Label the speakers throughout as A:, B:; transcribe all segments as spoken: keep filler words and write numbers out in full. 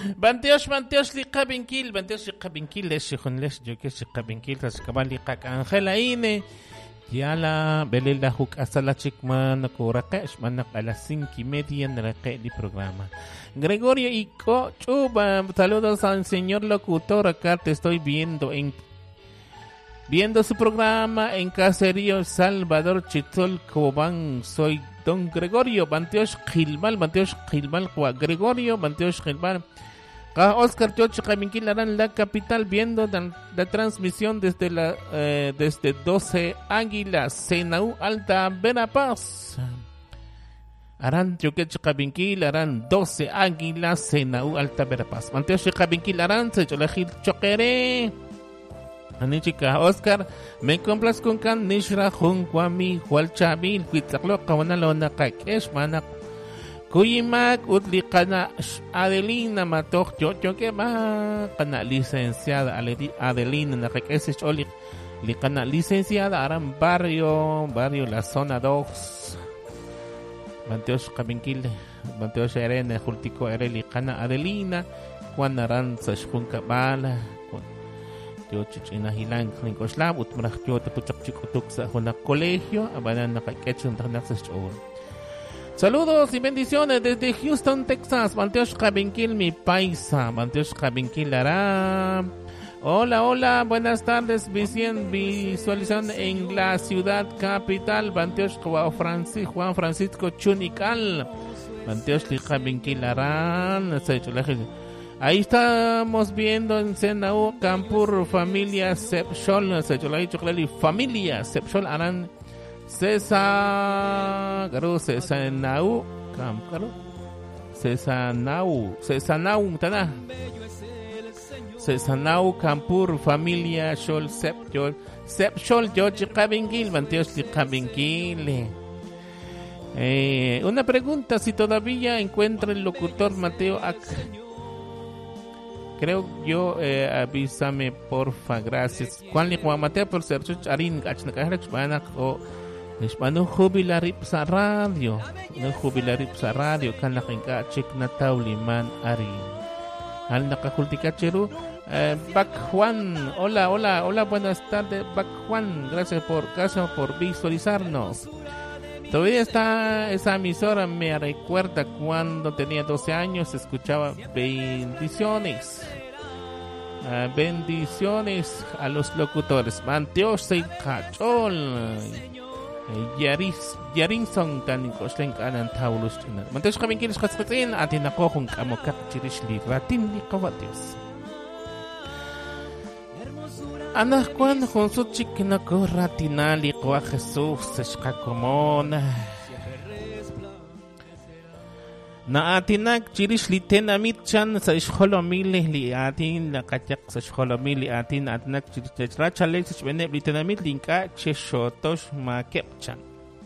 A: Banteosh, banteosh, liqa binkil, banteosh, liqa binkil, lesh, shikun, lesh, yo que liqa binkil, taskabal, liqa Angela ine. Yala, belila huk asala chikman, kuraqesh, manak a las cinco y media naraqe di programa. Gregorio Ico, chuba, saludos al señor locutor, acá te estoy viendo en viendo su programa en Caserío Salvador Chitol Cobán. Soy don Gregorio Banteosh Gilmal, Banteosh Gilmal, Gregorio Banteosh Gilmal. Oscar George Caminquilarán, la capital, viendo la, la transmisión desde la eh, desde doce Águilas, Senaú, Alta Verapaz. Arán Choquech Caminquilarán, doce Águilas, Senaú, Alta Verapaz. Banteosh Caminquilarán, se cholejil choquere. Anichika Oscar, me compras con can Nishra Junquami, Hualchabil, Huitzaklo, Kawanalona, Kakesh, Manak, Kuyimak, Utlikana, Adelina, Matok, Yocho, que va, Kana, licenciada, Adelina, Nakesh, Oli, Licana, licenciada, Aran Barrio, Barrio, la zona dos, Banteos Kabinquil, Banteos Erene, Jultico, Erelicana, Adelina, Juan Aran, Sashunka Bala, yo chichina hilang klinkoshlam utmrah yo tapuchak chikutuk sa una colegio abanan nakakechun tanak saludos y bendiciones desde Houston, Texas. Banteosh Kabinkil, mi paisa. Banteosh Kabinkil hará. Hola, hola, buenas tardes. Vicien, visualización en la ciudad capital. Banteosh Juan Francisco, Juan Francisco Chunical. Banteosh Kabinkil hará. Ahí estamos viendo en Senaú, Campur, familia Sepshol, familia Sepshol, Aran, César, Garu, Cesanau, Camparo, Cesanau, Cesanau, Tana, Cesanau, Campur, familia Shol, Sepshol, Sepshol, George Cabingil, Banteos de Cabingil. Eh, una pregunta, si todavía encuentra el locutor Mateo Ac. Creo yo, eh, avísame porfa, gracias. Juan li Juan Mateo por ser chucharin, gachnakahra chmanak o Hispano jubilarip sa radio. No jubilarip sa radio, kan nakinka check na tauliman arin. Al nakakultika cheru, eh, Back Juan, hola, hola, hola, buenas tardes, Back Juan, gracias por, gracias por visualizarnos. Todavía está esa emisora, me recuerda cuando tenía doce años, escuchaba bendiciones. Uh, bendiciones a los locutores. Manteos se cachol. Yaris, Yarinson tan koslen kanan taulus. Manteos kami kinis kaskatin atin ako kung kamokak chirish li ratin li kawatios. Anak kwan kung su chikina ko ratinali ko a Jesus sa komona. Na atinak chirish li tenamit chan sa iskolomili li atin na katyak sa iskolomili atin atinak chirish rachale sa isbeneb li tenamit linka cheshotosh makepchan.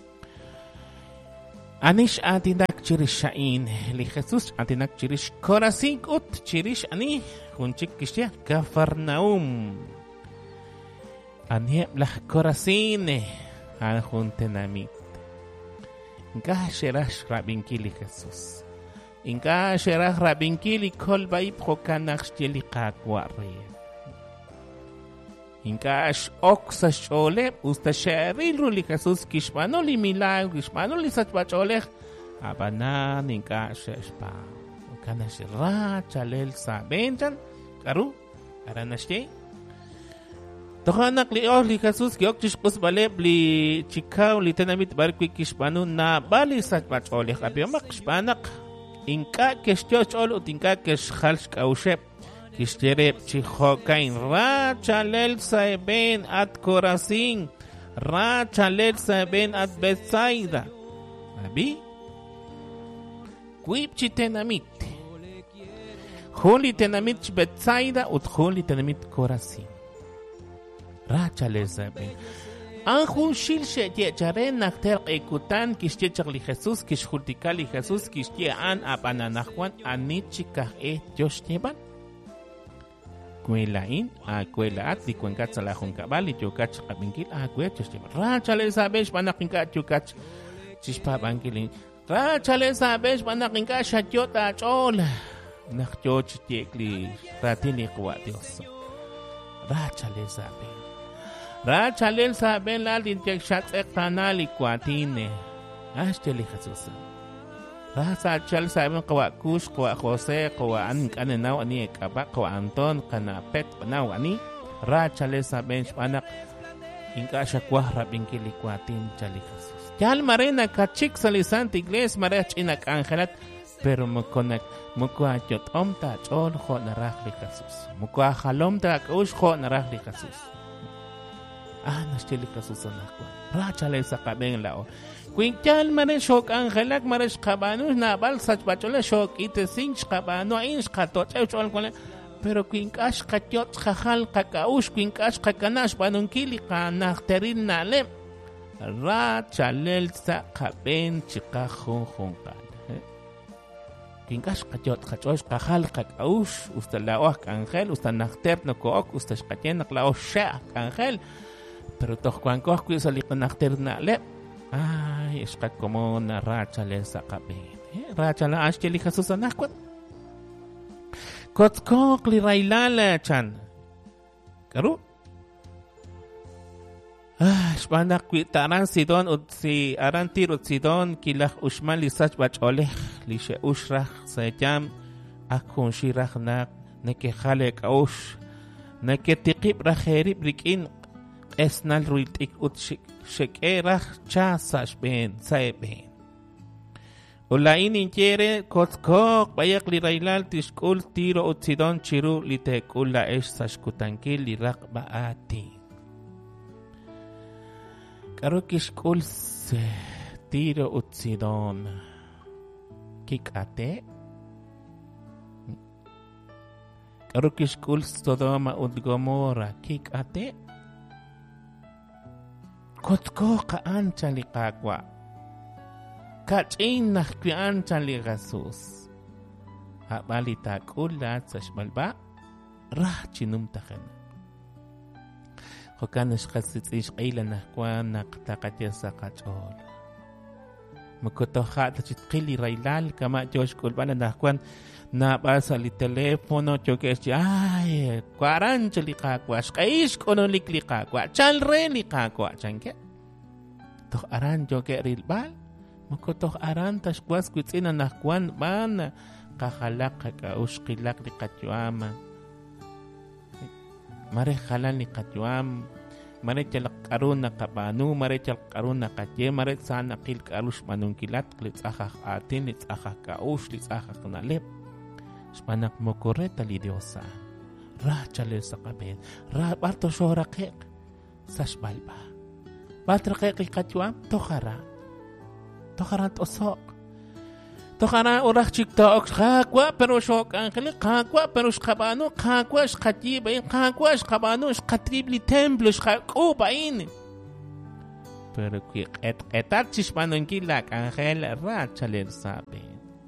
A: Anish atinak chirish shain li Jesus atinak chirish korasik ut chirish ani kunchik kishya Kafarnaum. Aniep lah korasine anjun tenamit. Inka sherash rabinkili Jesus. Inka sherah rabinkili kol baib khokanakh jeli qaqwari. Inka ash oksa shole ustasharil ruli Jesus kishmano li milagro kishmano li satbachole abanan inka sheshpa. Kana shira chalel sabenjan karu aranashte. Tohanak li oh li Jesus gyok chishpus baleb li chikaw li tenamit barkwi kishmano na bali satbachole abiyamak shpanak. Inka kestioch ol utinka keshalsh kaushep kistere chihokain ra chalel saben at Korazin ra chalel saben at Betsaida abi kuip chitenamit holi tenamit Betsaida ut holi tenamit Korazin ra chalel saben Anjun shilshe ye charen nakter ekutan kishye chakli Jesus kishultikali Jesus kishye an apananajuan anichika e yoshneban kuelain a kuelaat di kuenkat salahun kabali yokach kabinkil a kuet yoshneban rachale sabesh banakinka yokach chishpa bankilin rachale sabesh banakinka shatyota chol Nakjoch tiekli ratini kwa Dios. Rachale sabe. Rachale sabe la dintek shat ektanali kwatine. Ashteli Jesus. Racha chal sabe kwa kush kwa Jose kwa an kananaw ani kaba kwa Anton kana pet panaw ani. Rachale sabe anak inka shakwa rabinkili kwatin chali Jesus. Yal marena kachik salisant igles marech inak angelat pero mokonak mukwajot omta chol kho narahli Jesus. Mukwa khalomta kush kho narahli Jesus. Ah nashteli Jesus anakwa. Rachale sakaben lao. Quintal mare shok angelak mare skabanu na bal sach bachole shok ite sinch kabanu in skatot chol kole pero quinkash katyot khahal kakaush quinkash kakanash banunkili kanachterin nale. Rachalel sakaben chikakhon khonka. Quincash kachot kachosh kahal kakaush ustalaoh angel ustanakter no kook ustashkachen naklaoh sha angel pero toch kwankoh kuisali kanakter na le ay eskat como na rachale sakabe rachala ashkeli Jesus anakwat kotkok li railala chan karu ah shpanak kwitaran sidon ut si arantir ut sidon kilach ushman li sach bachole li she ushrah sayam akun shirah nak neke khalek aush neke tiqib rakheri brikin esnal ruitik ut shekerah cha sashben saeben ulain injere kotkok bayak li railal tishkul tiro ut sidon chiru li tekula esh sashkutankil li raqbaati Karukish kuls tiro utsidon kikate Karukish kuls Sodoma ut Gomorra kikate Kotko kaan chali kakwa Kachin nakwian chali Jesus Habali takulat sa shbalba Rah chinum taken Hokanesh khasitish qila nakwan naqtaqatya saqachol Makotoha tachitqili railal kama Josh kulbana nakwan na basa li telefono chokesh ay quarancha liqaqwa shqaish kono likliqaqwa chalre liqaqwa chanke toh aran joke rilbal makotoh aran tashkwas kwitsina nakwan ban qahalaq ka ushqilaq liqatwama Mare khalan ni katwam mare chalak karun na kabanu mare chalak karun na katye mare sana kil karush manungkilat klits akak atin lits akak kaush lits akak nalep spanak mokoreta li diosa ra chale sakabet ra barto shorakek sashbalba batrakek katwam tokhara tokhara tosok Tokhara urach chikta oxakwa pero shok angel kakwa pero shkabano kakwa shkatiba in kakwa shkabano shkatribli templo shkakuba in pero que et etat chishmano in kilak angel rachaler sabe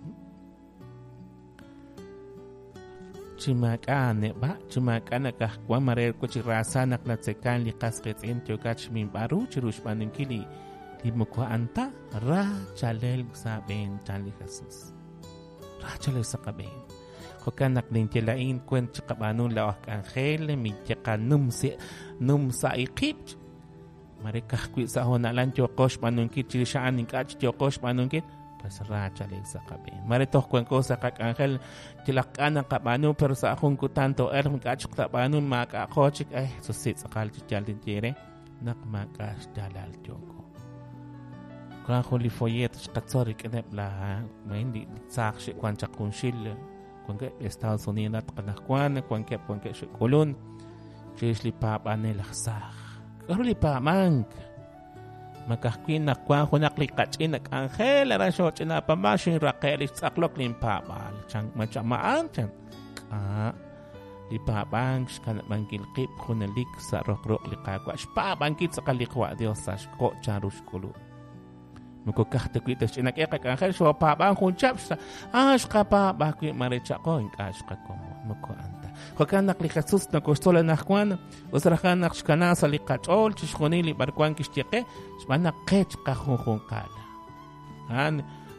A: chimakane ba chimakana kakwa marer ko chirasana klatsekan li qasqet in chokach min baru chirushmano in kili Imukwa anta ra chalel saben chali Jesus ra chalel sakaben kokanak din tilain kwen chakabanun lawak angel mi chakanum si num sa ikip marikah kwi sa honalan chokosh manunkit chilishaan inkach chokosh manunkit pas ra chalel sakaben maritoh kwen ko sa kak angel tilakan ang kabanu pero sa akong kutanto er mikach kabanun makakochik ay susit sakal chichalin tire nak makas dalal choko Kung huli foyet katsori kenep la hindi sakshi kwan chakunshil kung ke Estados Unidos kanakwan kung ke kung ke kolon chishli pa panel sak karuli pa mang makakwin na kwan hunakli kachin nak angel ra sho china pa mashin rakel saklok lim pa bal chang machamaan chan ka li pa bang kan bangil qib khunalik sa rokrok liqaqwa pa bangkit sa kalikwa dios sa ko charush kulu Mukukah takwita sinak ekak angel so pa bang kunchap sa ash ka pa bakwi marecha ko inkash ka komo muko anta kokanak li Jesus na kostola nakwan usrakan nakshkana sa liqachol chishkhoni li barkwan kishtiqe shmanak qech ka khun kala an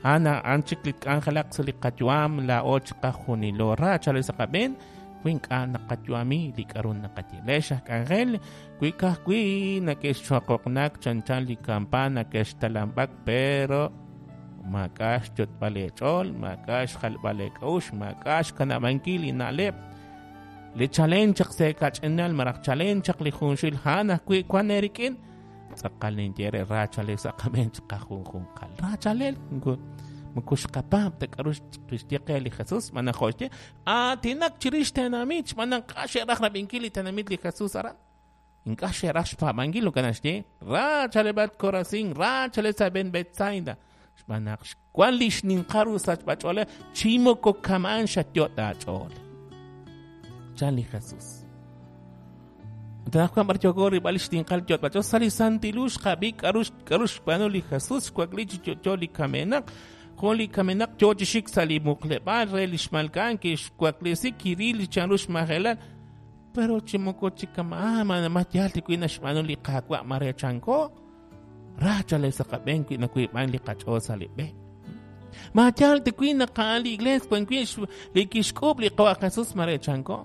A: ana anchiklik angelak salikatwam la och kahunilo ra chale sakaben kwink ana katwami likarun na katilesha kangel kwika kwi na keshwakoknak chanchan likampa na keshtalambak pero makash jot balechol makash khalbalekaush makash kanamankili nalep le challenge se kachenal marak challenge li khunshil hana kwi kwanerikin sakal nintiere ra chale sakaben kahun khun kal ra chalel ngo مكوش قباب تكروش تشتيقي لخصوص ما نخوشتي آه تينك تشريش تناميش ما نقاشي رخنا بينكيلي تناميد لخصوص أران إنكاشي رخش فامانجيلو كناشتي را چالي بات كوراسين را چالي سابين بيت سايدا شما نقش كوان ليش ننقارو ساچ باچوله چيمو كو كمان شتيوت دا چوله چالي خصوص تناخو كم برچوغوري باليش تنقال جوت باچو سالي سانتيلوش خابي كروش كروش بانو لخصوص كوكليش جولي كامينك خولي كمنق جوج شيك سالي مقلبان ريلش مالكان كيش كوكليسي كيريل چانوش مغلال pero chimoko chica mama na matialti ko ina shmano li kakwa mare chanko racha le sakaben ko ina ko man li kacho salibe matialti ko ina kali igles ko inquish li kishkob li qawa Jesus mare chanko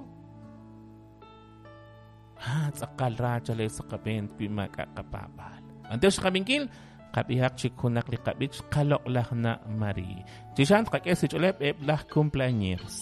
A: ha sakal racha le sakaben ko makakapabal antes kabinkil kabihak chikunak li kabich kalok lah na mari. Tishan kakesi chulep eb lah cumpleaños.